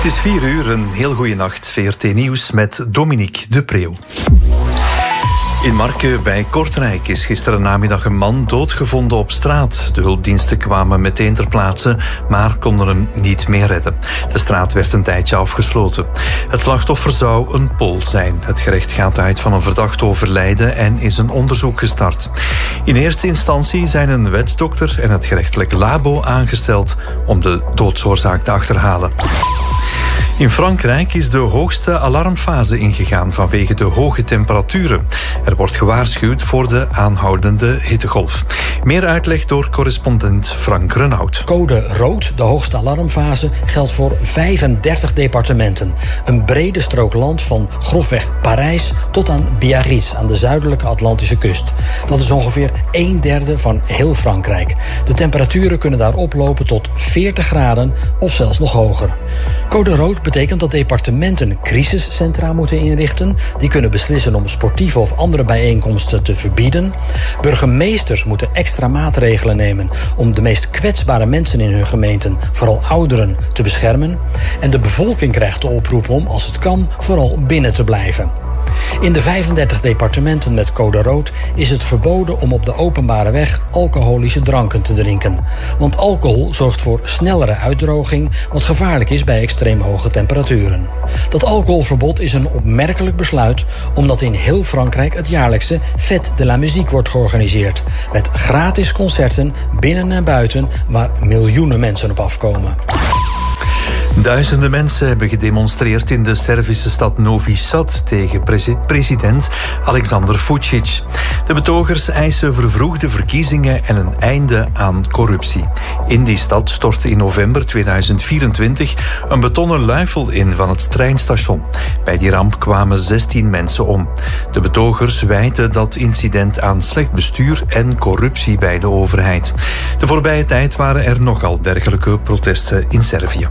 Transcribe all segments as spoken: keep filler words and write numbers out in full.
is vier uur, een heel goede nacht. V R T Nieuws met Dominique de Preeuw. In Marken bij Kortrijk is gisteren namiddag een man doodgevonden op straat. De hulpdiensten kwamen meteen ter plaatse, maar konden hem niet meer redden. De straat werd een tijdje afgesloten. Het slachtoffer zou een Pool zijn. Het gerecht gaat uit van een verdacht overlijden en is een onderzoek gestart. In eerste instantie zijn een wetsdokter en het gerechtelijk labo aangesteld om de doodsoorzaak te achterhalen. In Frankrijk is de hoogste alarmfase ingegaan vanwege de hoge temperaturen. Er wordt gewaarschuwd voor de aanhoudende hittegolf. Meer uitleg door correspondent Frank Renaud. Code rood, de hoogste alarmfase, geldt voor vijfendertig departementen. Een brede strook land van grofweg Parijs tot aan Biarritz aan de zuidelijke Atlantische kust. Dat is ongeveer een derde van heel Frankrijk. De temperaturen kunnen daar oplopen tot veertig graden of zelfs nog hoger. Code rood betekent dat departementen crisiscentra moeten inrichten. Die kunnen beslissen om sportieve of andere bijeenkomsten te verbieden. Burgemeesters moeten extra maatregelen nemen om de meest kwetsbare mensen in hun gemeenten, vooral ouderen, te beschermen. En de bevolking krijgt de oproep om, als het kan, vooral binnen te blijven. In de vijfendertig departementen met code rood is het verboden om op de openbare weg alcoholische dranken te drinken. Want alcohol zorgt voor snellere uitdroging, wat gevaarlijk is bij extreem hoge temperaturen. Dat alcoholverbod is een opmerkelijk besluit, omdat in heel Frankrijk het jaarlijkse Fête de la Musique wordt georganiseerd. Met gratis concerten binnen en buiten waar miljoenen mensen op afkomen. Duizenden mensen hebben gedemonstreerd in de Servische stad Novi Sad tegen pre- president Alexander Vučić. De betogers eisen vervroegde verkiezingen en een einde aan corruptie. In die stad stortte in november tweeduizend vierentwintig een betonnen luifel in van het treinstation. Bij die ramp kwamen zestien mensen om. De betogers wijten dat incident aan slecht bestuur en corruptie bij de overheid. De voorbije tijd waren er nogal dergelijke protesten in Servië.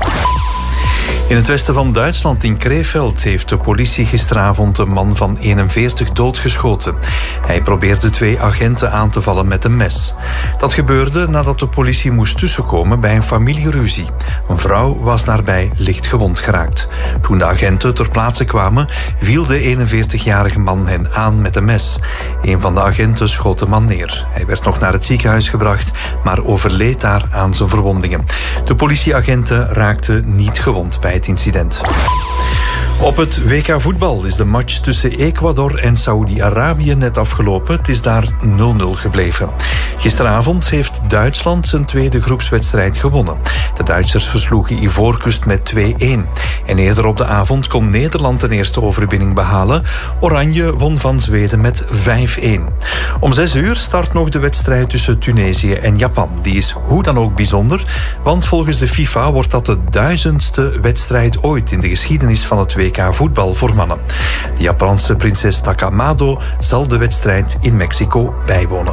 In het westen van Duitsland, in Krefeld, heeft de politie gisteravond een man van eenenveertig doodgeschoten. Hij probeerde twee agenten aan te vallen met een mes. Dat gebeurde nadat de politie moest tussenkomen bij een familieruzie. Een vrouw was daarbij licht gewond geraakt. Toen de agenten ter plaatse kwamen, viel de eenenveertigjarige man hen aan met een mes. Een van de agenten schoot de man neer. Hij werd nog naar het ziekenhuis gebracht, maar overleed daar aan zijn verwondingen. De politieagenten raakten niet gewond bij het incident. Op het W K voetbal is de match tussen Ecuador en Saoedi-Arabië net afgelopen. Het is daar nul nul gebleven. Gisteravond heeft Duitsland zijn tweede groepswedstrijd gewonnen. De Duitsers versloegen Ivoorkust met twee-een. En eerder op de avond kon Nederland een eerste overwinning behalen. Oranje won van Zweden met vijf-een. Om zes uur start nog de wedstrijd tussen Tunesië en Japan. Die is hoe dan ook bijzonder, want volgens de FIFA wordt dat de duizendste wedstrijd ooit in de geschiedenis van het W K voetbal voor mannen. De Japanse prinses Takamado zal de wedstrijd in Mexico bijwonen.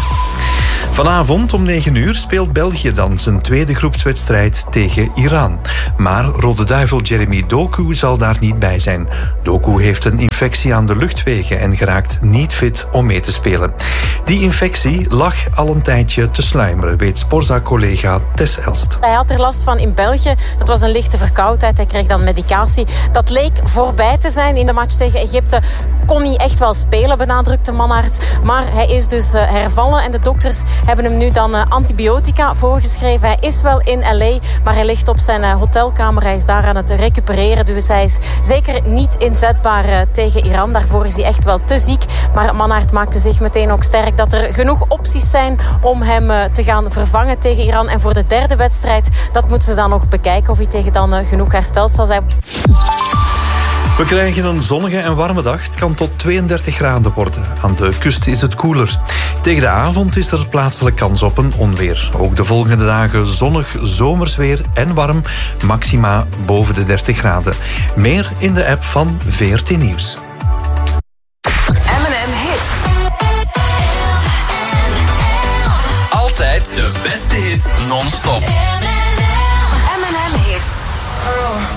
Vanavond om negen uur speelt België dan zijn tweede groepswedstrijd tegen Iran. Maar Rode Duivel Jeremy Doku zal daar niet bij zijn. Doku heeft een infectie aan de luchtwegen en geraakt niet fit om mee te spelen. Die infectie lag al een tijdje te sluimeren, weet Sporza-collega Tess Elst. Hij had er last van in België. Dat was een lichte verkoudheid. Hij kreeg dan medicatie. Dat leek voorbij te zijn in de match tegen Egypte. Kon hij echt wel spelen, benadrukt de manarts. Maar hij is dus uh, hervallen en de dokters hebben hem nu dan uh, antibiotica voorgeschreven. Hij is wel in L A, maar hij ligt op zijn uh, hotelkamer. Hij is daar aan het recupereren. Dus hij is zeker niet inzetbaar uh, tegen Iran. Daarvoor is hij echt wel te ziek. Maar Mannaert maakte zich meteen ook sterk dat er genoeg opties zijn om hem uh, te gaan vervangen tegen Iran. En voor de derde wedstrijd, dat moeten ze dan nog bekijken of hij tegen dan uh, genoeg hersteld zal zijn. We krijgen een zonnige en warme dag. Het kan tot tweeëndertig graden worden. Aan de kust is het koeler. Tegen de avond is er plaatselijk kans op een onweer. Ook de volgende dagen zonnig, zomers weer en warm. Maxima boven de dertig graden. Meer in de app van V R T Nieuws. M en M Hits. Altijd de beste hits non-stop. M en M Hits.